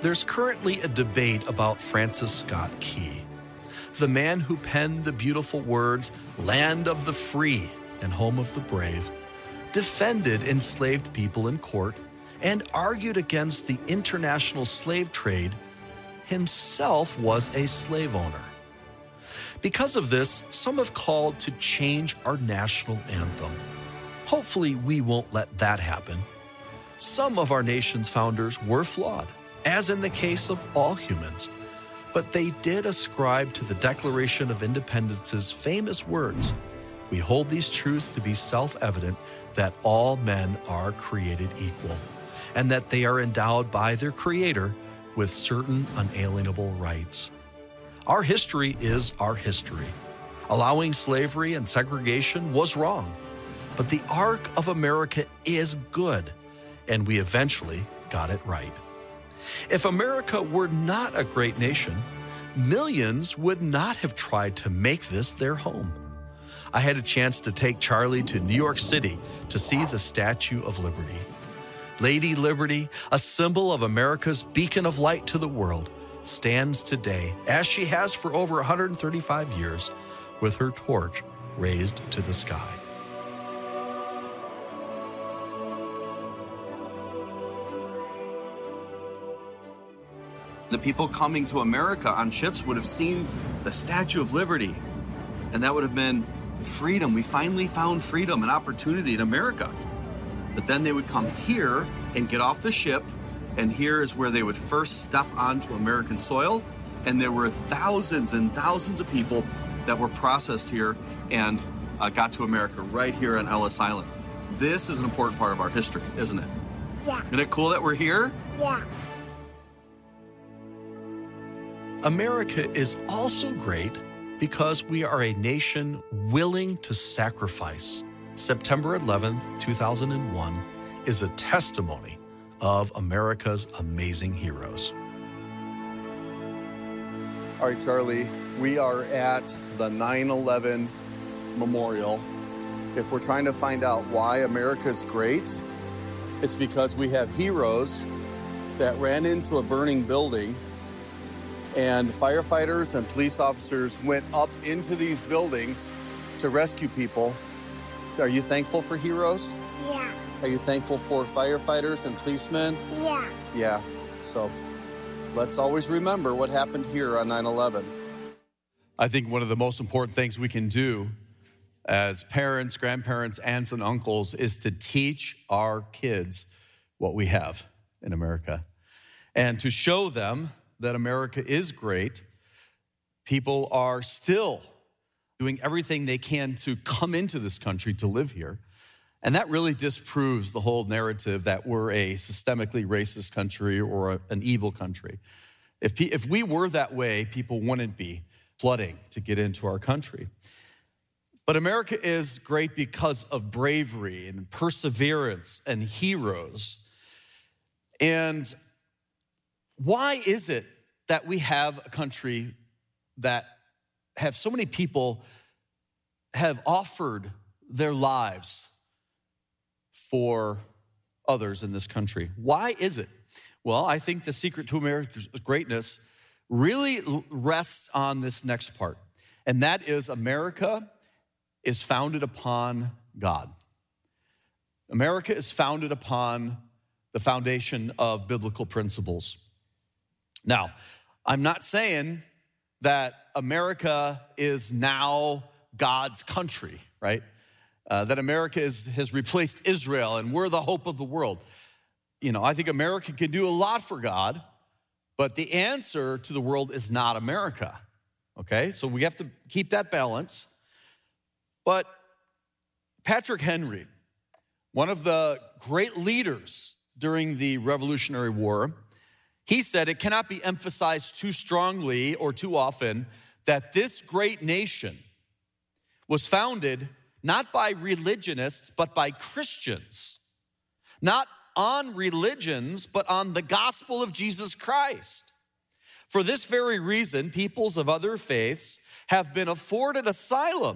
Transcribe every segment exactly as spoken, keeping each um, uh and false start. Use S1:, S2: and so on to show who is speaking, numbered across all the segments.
S1: There's currently a debate about Francis Scott Key, the man who penned the beautiful words, "Land of the free and home of the brave," defended enslaved people in court, and argued against the international slave trade. Himself was a slave owner. Because of this, some have called to change our national anthem. Hopefully, we won't let that happen. Some of our nation's founders were flawed, as in the case of all humans, but they did ascribe to the Declaration of Independence's famous words, "We hold these truths to be self-evident that all men are created equal, and that they are endowed by their Creator with certain unalienable rights." Our history is our history. Allowing slavery and segregation was wrong, but the arc of America is good, and we eventually got it right. If America were not a great nation, millions would not have tried to make this their home. I had a chance to take Charlie to New York City to see the Statue of Liberty. Lady Liberty, a symbol of America's beacon of light to the world, stands today, as she has for over one hundred thirty-five years, with her torch raised to the sky.
S2: The people coming to America on ships would have seen the Statue of Liberty, and that would have been freedom. We finally found freedom and opportunity in America. But then they would come here and get off the ship, and here is where they would first step onto American soil, and there were thousands and thousands of people that were processed here and uh, got to America right here on Ellis Island. This is an important part of our history, isn't it?
S3: Yeah.
S2: Isn't it cool that we're here?
S3: Yeah.
S1: America is also great because we are a nation willing to sacrifice. September eleventh, two thousand one is a testimony of America's amazing heroes.
S2: All right, Charlie, we are at the nine eleven Memorial. If we're trying to find out why America's great, it's because we have heroes that ran into a burning building, and firefighters and police officers went up into these buildings to rescue people. Are you thankful for heroes?
S3: Yeah.
S2: Are you thankful for firefighters and policemen?
S3: Yeah.
S2: Yeah. So let's always remember what happened here on nine eleven. I think one of the most important things we can do as parents, grandparents, aunts, and uncles is to teach our kids what we have in America and to show them that America is great. People are still doing everything they can to come into this country to live here. And that really disproves the whole narrative that we're a systemically racist country or a, an evil country. If, if we were that way, people wouldn't be flooding to get into our country. But America is great because of bravery and perseverance and heroes. And why is it that we have a country that have so many people have offered their lives for others in this country? Why is it? Well, I think the secret to America's greatness really rests on this next part, and that is America is founded upon God. America is founded upon the foundation of biblical principles. Now, I'm not saying that America is now God's country, right? Uh, that America is, has replaced Israel and we're the hope of the world. You know, I think America can do a lot for God, but the answer to the world is not America, okay? So we have to keep that balance. But Patrick Henry, one of the great leaders during the Revolutionary War, he said it cannot be emphasized too strongly or too often that this great nation was founded not by religionists, but by Christians. Not on religions, but on the gospel of Jesus Christ. For this very reason, peoples of other faiths have been afforded asylum,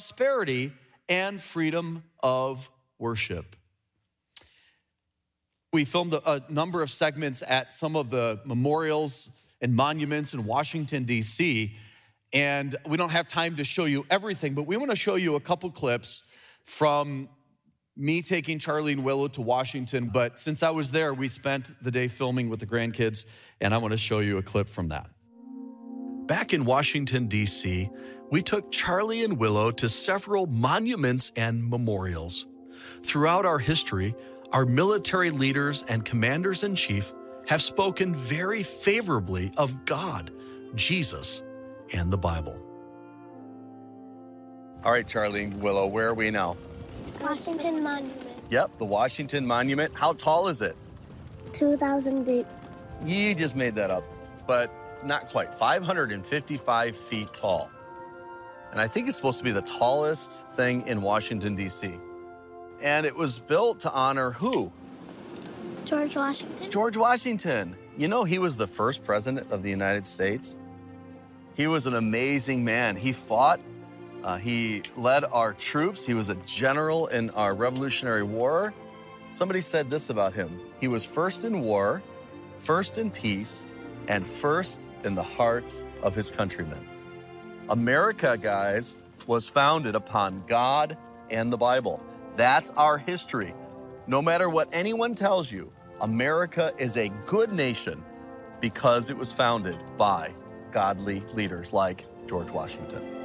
S2: prosperity, and freedom of worship. We filmed a, a number of segments at some of the memorials and monuments in Washington, D C, and we don't have time to show you everything, but we want to show you a couple clips from me taking Charlie and Willow to Washington. But since I was there, we spent the day filming with the grandkids, and I want to show you a clip from that.
S1: Back in Washington, D C, we took Charlie and Willow to several monuments and memorials. Throughout our history, our military leaders and commanders-in-chief have spoken very favorably of God, Jesus, and the Bible.
S2: All right, Charlie and Willow, where are we now?
S3: Washington Monument.
S2: Yep, the Washington Monument. How tall is it?
S3: two thousand feet.
S2: You just made that up, but not quite. five hundred fifty-five feet tall. And I think it's supposed to be the tallest thing in Washington, D C. And it was built to honor who?
S3: George Washington.
S2: George Washington. You know, he was the first president of the United States. He was an amazing man. He fought, uh, he led our troops. He was a general in our Revolutionary War. Somebody said this about him. He was first in war, first in peace, and first in the hearts of his countrymen. America, guys, was founded upon God and the Bible. That's our history. No matter what anyone tells you, America is a good nation because it was founded by godly leaders like George Washington.